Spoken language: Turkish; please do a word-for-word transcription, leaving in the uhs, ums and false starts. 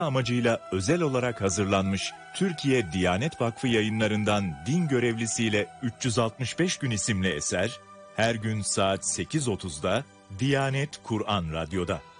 amacıyla özel olarak hazırlanmış Türkiye Diyanet Vakfı Yayınlarından Din Görevlisiyle üç yüz altmış beş gün isimli eser, her gün saat sekiz otuzda Diyanet Kur'an Radyo'da.